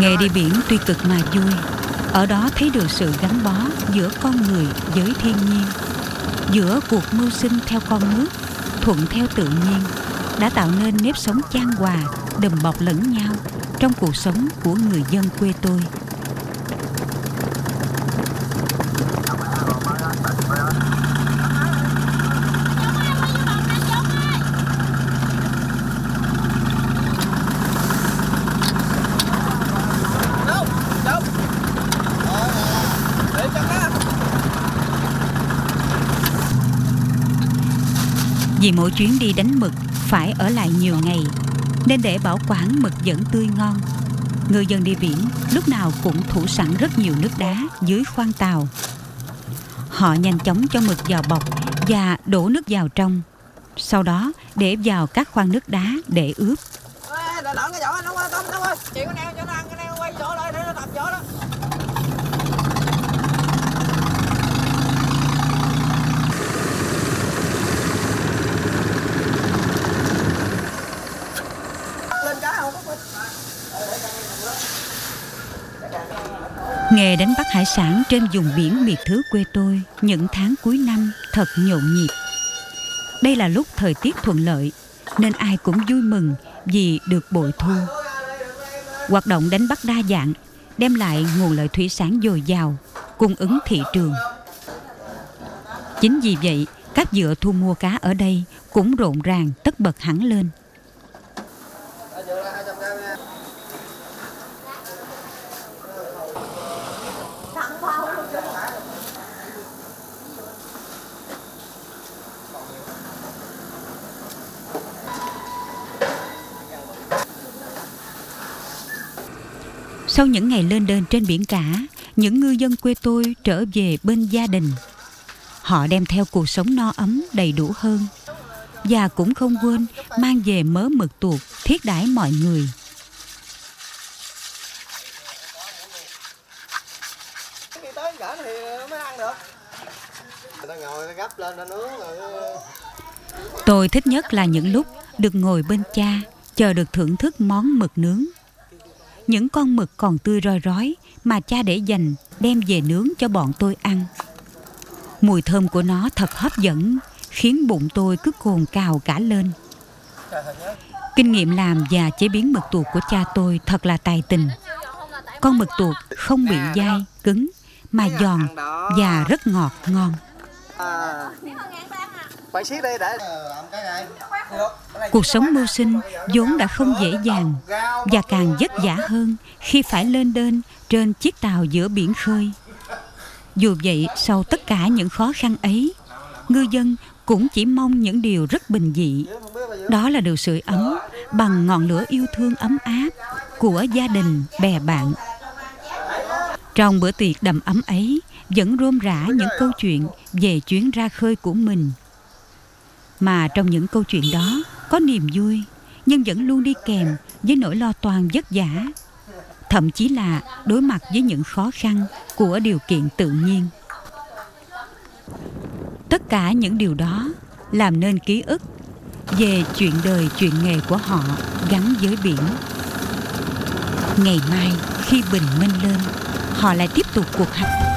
Nghề đi biển tuy cực mà vui. Ở đó thấy được sự gắn bó giữa con người với thiên nhiên, giữa cuộc mưu sinh theo con nước, thuận theo tự nhiên, đã tạo nên nếp sống chan hòa, đùm bọc lẫn nhau trong cuộc sống của người dân quê tôi. Vì mỗi chuyến đi đánh mực phải ở lại nhiều ngày, nên để bảo quản mực vẫn tươi ngon, ngư dân đi biển lúc nào cũng thủ sẵn rất nhiều nước đá dưới khoang tàu. Họ nhanh chóng cho mực vào bọc và đổ nước vào trong, sau đó để vào các khoang nước đá để ướp. Nghề đánh bắt hải sản trên vùng biển miệt thứ quê tôi những tháng cuối năm thật nhộn nhịp. Đây là lúc thời tiết thuận lợi nên ai cũng vui mừng vì được bội thu. Hoạt động đánh bắt đa dạng, đem lại nguồn lợi thủy sản dồi dào, cung ứng thị trường. Chính vì vậy, các vựa thu mua cá ở đây cũng rộn ràng tất bật hẳn lên. Sau những ngày lên đên trên biển cả, những ngư dân quê tôi trở về bên gia đình. Họ đem theo cuộc sống no ấm đầy đủ hơn, và cũng không quên mang về mớ mực tuột thiết đãi mọi người. Tôi thích nhất là những lúc được ngồi bên cha, chờ được thưởng thức món mực nướng. Những con mực còn tươi roi rói mà cha để dành đem về nướng cho bọn tôi ăn. Mùi thơm của nó thật hấp dẫn, khiến bụng tôi cứ cồn cào cả lên. Kinh nghiệm làm và chế biến mực tuột của cha tôi thật là tài tình. Con mực tuột không bị dai, cứng mà giòn và rất ngọt ngon. Cuộc sống mưu sinh vốn đã không dễ dàng và càng vất vả hơn khi phải lên đên trên chiếc tàu giữa biển khơi. Dù vậy, sau tất cả những khó khăn ấy, ngư dân cũng chỉ mong những điều rất bình dị. Đó là được sưởi ấm bằng ngọn lửa yêu thương ấm áp của gia đình, bè bạn. Trong bữa tiệc đầm ấm ấy vẫn rôm rả những câu chuyện về chuyến ra khơi của mình. Mà trong những câu chuyện đó có niềm vui, nhưng vẫn luôn đi kèm với nỗi lo toan vất vả, thậm chí là đối mặt với những khó khăn của điều kiện tự nhiên. Tất cả những điều đó làm nên ký ức về chuyện đời chuyện nghề của họ gắn với biển. Ngày mai khi bình minh lên, họ lại tiếp tục cuộc hành